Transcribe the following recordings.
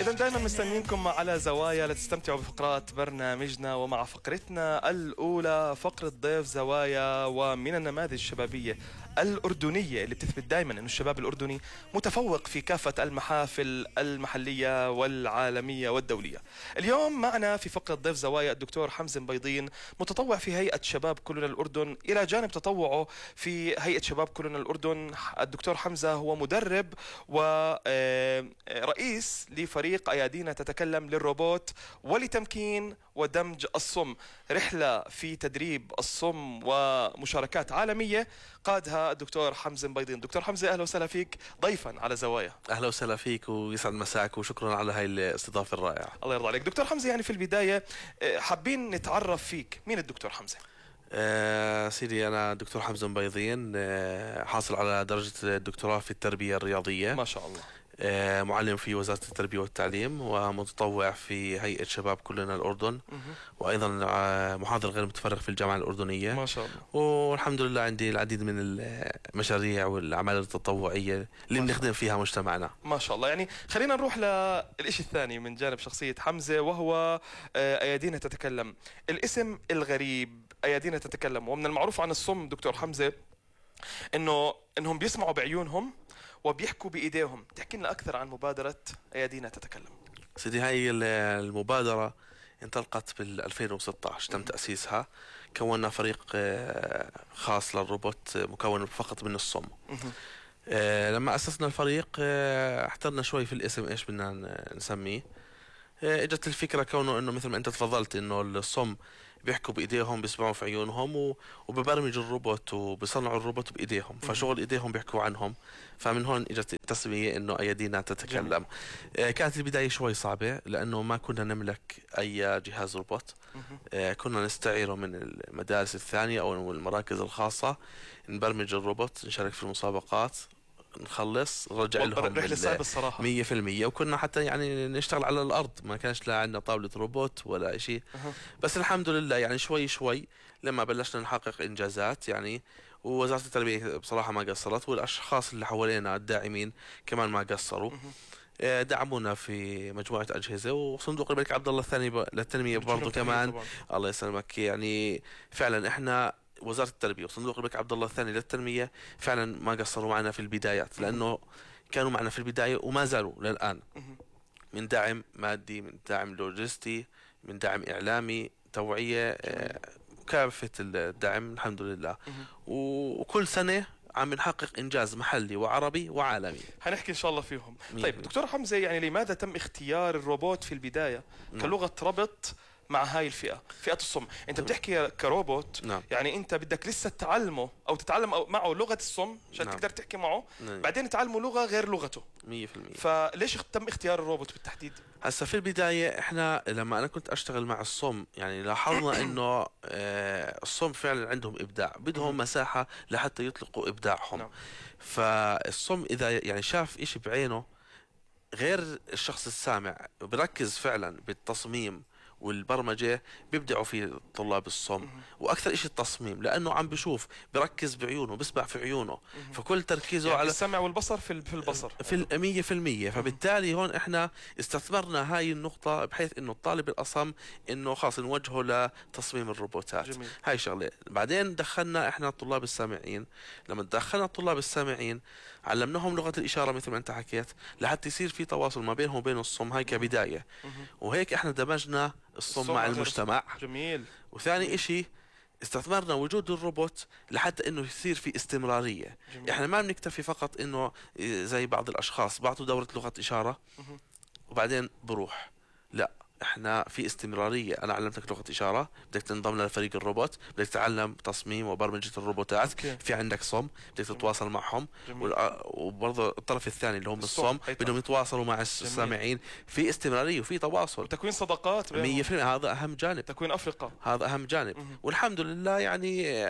إذا دائما مستنيينكم على زوايا لتستمتعوا بفقرات برنامجنا، ومع فقرتنا الأولى فقرة ضيف زوايا، ومن النماذج الشبابية الأردنية اللي بتثبت دائما أن الشباب الأردني متفوق في كافة المحافل المحلية والعالمية والدولية. اليوم معنا في فقرة ضيف زوايا الدكتور حمزة مبيضين، متطوع في هيئة شباب كلنا الأردن. إلى جانب تطوعه في هيئة شباب كلنا الأردن، الدكتور حمزة هو مدرب ورئيس لفريق أيادينا تتكلم للروبوت ولتمكين ودمج الصم، رحلة في تدريب الصم ومشاركات عالمية قادها الدكتور حمزة مبيضين. دكتور حمزة، أهلا وسهلا فيك ضيفا على زوايا. أهلا وسهلا فيك ويسعد مساك وشكرا على هاي الاستضافة الرائعة. الله يرضى عليك. دكتور حمزة، يعني في البداية حابين نتعرف فيك، مين الدكتور حمزة؟ سيدي، أنا دكتور حمزة مبيضين، حاصل على درجة الدكتوراه في التربية الرياضية، ما شاء الله. معلم في وزارة التربية والتعليم، ومتطوع في هيئة شباب كلنا الأردن، وأيضا محاضر غير متفرغ في الجامعة الأردنية. ما شاء الله. والحمد لله عندي العديد من المشاريع والأعمال التطوعية اللي بنخدم فيها مجتمعنا. ما شاء الله. يعني خلينا نروح للإشي الثاني من جانب شخصية حمزة، وهو أيادينا تتكلم. الاسم الغريب أيادينا تتكلم، ومن المعروف عن الصم دكتور حمزة إنهم بيسمعوا بعيونهم وبيحكوا بإيديهم. تحكي لنا أكثر عن مبادرة أيادينا تتكلم. سيدي، هاي المبادرة انطلقت بال 2016، تم تأسيسها. كوننا فريق خاص للروبوت مكون فقط من الصم. لما أسسنا الفريق احترنا شوي في الاسم، ايش بدنا نسميه. اجت الفكرة كونه انه مثل ما انت تفضلت انه الصم بيحكوا بايديهم، بيسمعوا في عيونهم، وببرمجوا الروبوت وبيصنعوا الروبوت بايديهم، فشغل ايديهم بيحكوا عنهم. فمن هون اجت التسمية انه ايادينا تتكلم. كانت البداية شوي صعبة لانه ما كنا نملك اي جهاز روبوت. كنا نستعيره من المدارس الثانية او المراكز الخاصة، نبرمج الروبوت، نشارك في المسابقات، نخلص نرجع لهم رحلة صعبة الصراحة 100%. وكنا حتى يعني نشتغل على الأرض، ما كانش لا عندنا طاولة روبوت ولا شيء. بس الحمد لله يعني شوي شوي لما بلشنا نحقق إنجازات يعني. ووزارة التربية بصراحة ما قصرت، والأشخاص اللي حوالينا الداعمين كمان ما قصروا. دعمونا في مجموعة أجهزة، وصندوق الملك عبد الله الثاني للتنمية برضو كمان طبعا. الله يسلمك. يعني فعلا احنا وزارة التربية وصندوق الملك عبد الله الثاني للتنمية فعلا ما قصروا معنا في البدايات، لأنه كانوا معنا في البداية وما زالوا للآن، من دعم مادي، من دعم لوجستي، من دعم إعلامي، توعية، كافة الدعم الحمد لله. وكل سنة عم نحقق إنجاز محلي وعربي وعالمي، هنحكي إن شاء الله فيهم. طيب دكتور حمزة، يعني لماذا تم اختيار الروبوت في البداية كلغة ربط مع هاي الفئة، فئة الصم؟ انت بتحكي كروبوت، يعني انت بدك لسه تعلمه او تتعلم معه لغة الصم عشان تقدر تحكي معه، بعدين تعلمه لغة غير لغته 100%. فليش تم اختيار الروبوت بالتحديد؟ هسا في البداية احنا لما انا كنت اشتغل مع الصم يعني لاحظنا انه الصم فعلا عندهم ابداع، بدهم مساحة لحتى يطلقوا ابداعهم. فالصم اذا يعني شاف اشي بعينه غير الشخص السامع، بركز فعلا بالتصميم والبرمجة، بيبدعوا في طلاب الصم. وأكثر إشي التصميم، لأنه عم بشوف، بركز بعيونه، بسمع في عيونه، فكل تركيزه يعني على السمع والبصر في البصر في 100%. فبالتالي هون إحنا استثمرنا هاي النقطة، بحيث إنه الطالب الأصم إنه خاص نوجهه لتصميم الروبوتات. جميل. هاي شغلة. بعدين دخلنا إحنا الطلاب السامعين. لما دخلنا الطلاب السامعين علمناهم لغة الإشارة مثل ما أنت حكيت، لحتى يصير في تواصل ما بينهم وبين الصم، هاي كبداية. وهيك إحنا دمجنا الصم مع المجتمع. جميل. وثاني اشي استثمرنا وجود الروبوت لحتى انه يصير في استمرارية. جميل. احنا ما بنكتفي فقط انه زي بعض الاشخاص بعطوا دورة لغة اشارة وبعدين بروح، لا، احنا في استمرارية. انا علمتك لغة اشارة، بدك تنضم لفريق الروبوت، بدك تتعلم تصميم وبرمجة الروبوتات. في عندك صم بدك تتواصل معهم، وبرضه الطرف الثاني اللي هم الصم بدهم يتواصلوا مع السامعين. في استمرارية وفي تواصل، تكوين صداقات 100%. هذا اهم جانب، تكوين افرقة، هذا اهم جانب. والحمد لله يعني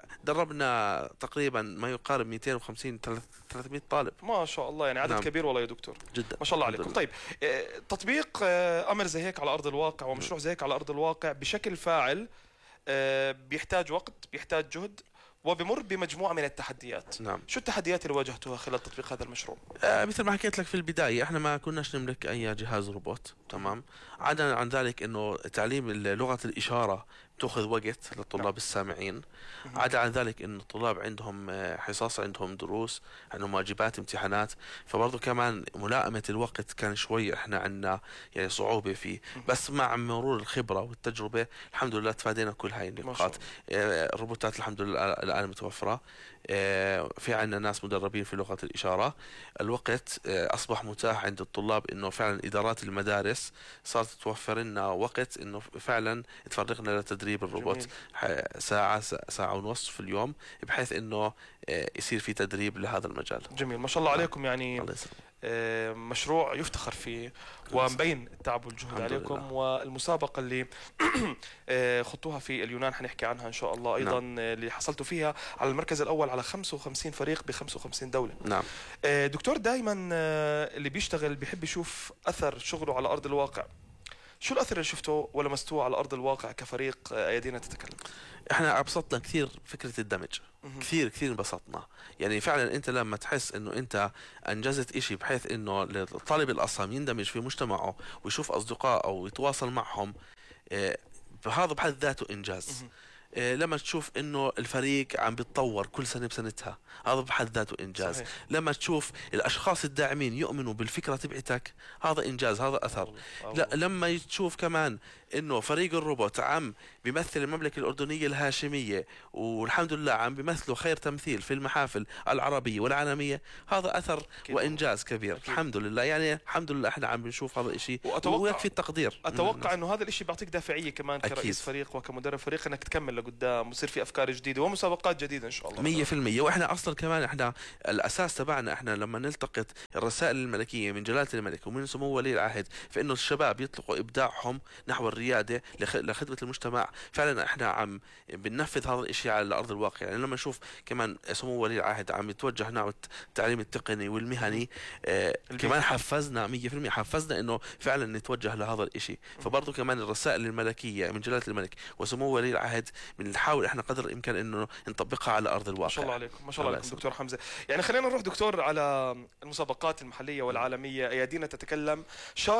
دربنا تقريبا ما يقارب 250 300 طالب. ما شاء الله، يعني عدد كبير والله يا دكتور، جدا ما شاء الله عليكم. طيب تطبيق امر زي هيك على ارض الواقع ومشروع زي هيك على ارض الواقع بشكل فاعل بيحتاج وقت، بيحتاج جهد، وبمر بمجموعة من التحديات. نعم. شو التحديات اللي واجهتوها خلال تطبيق هذا المشروع؟ مثل ما حكيت لك في البداية، احنا ما كناش نملك اي جهاز روبوت، تمام. عدا عن ذلك انه تعليم لغة الاشارة تأخذ وقت للطلاب السامعين. عدا عن ذلك انه الطلاب عندهم حصص، عندهم دروس، عندهم واجبات، امتحانات، فبرضه كمان ملائمة الوقت كان شوي احنا عندنا يعني صعوبة فيه. بس مع مرور الخبرة والتجربة الحمد لله تفادينا كل هاي ما شاء النقاط. الله. الروبوتات الحمد لله الآن متوفرة. في عندنا ناس مدربين في لغة الإشارة. الوقت أصبح متاح عند الطلاب إنه فعلا إدارات المدارس صارت توفر لنا وقت إنه فعلا تفرغنا لتدريب الروبوت. جميل. ساعة ساعة ونص في اليوم، بحيث إنه يصير في تدريب لهذا المجال. جميل، ما شاء الله عليكم. يعني الله يسلمك. مشروع يفتخر فيه، ومبين التعب والجهد الحمد عليكم. لله. والمسابقة اللي خضتوها في اليونان حنحكي عنها إن شاء الله أيضا. نعم. اللي حصلتوا فيها على المركز الأول على 55 فريق ب 55 دولة. نعم. دكتور، دائما اللي بيشتغل بيحب يشوف أثر شغله على أرض الواقع. شو الأثر اللي شفته ولمستوه على أرض الواقع كفريق أيادينا تتكلم؟ احنا ابسطنا كثير فكرة الدمج، كثير كثير انبسطنا. يعني فعلا انت لما تحس انه انت انجزت اشي بحيث انه الطالب الاصم يندمج في مجتمعه ويشوف اصدقائه ويتواصل معهم، هذا بحد ذاته انجاز. لما تشوف انه الفريق عم بيتطور كل سنة بسنتها، هذا بحد ذاته انجاز. صحيح. لما تشوف الاشخاص الداعمين يؤمنوا بالفكرة تبعتك، هذا انجاز، هذا اثر. لا، لما تشوف كمان انه فريق الروبوت عم بيمثل المملكة الأردنية الهاشمية، والحمد لله عم بيمثلوا خير تمثيل في المحافل العربية والعالمية، هذا أثر أكيد. وإنجاز كبير. أكيد. الحمد لله، يعني الحمد لله احنا عم بنشوف هذا الشيء ويكفي التقدير. أتوقع أنه هذا الإشي بيعطيك دافعية كمان أكيد. كرئيس فريق وكمدرب فريق، أنك تكمل لقدام ويصير في أفكار جديدة ومسابقات جديدة إن شاء الله. 100%. واحنا اصلا كمان احنا الاساس تبعنا، احنا لما نلتقط الرسائل الملكيه من جلاله الملك ومن سمو ولي العهد، فانه الشباب يطلقوا ابداعهم نحو الرياده لخدمه المجتمع. فعلا احنا عم بننفذ هذا الشيء على ارض الواقع. يعني لما نشوف كمان سمو ولي العهد عم يتوجه نحو التعليم التقني والمهني، كمان حفزنا 100%، حفزنا انه فعلا نتوجه لهذا الشيء. فبرضه كمان الرسائل الملكيه من جلاله الملك وسمو ولي العهد بنحاول احنا قدر الامكان انه نطبقها على ارض الواقع. ما شاء الله عليكم، ما شاء الله عليكم دكتور حمزة. يعني خلينا نروح دكتور على المسابقات المحلية والعالمية. أيادينا تتكلم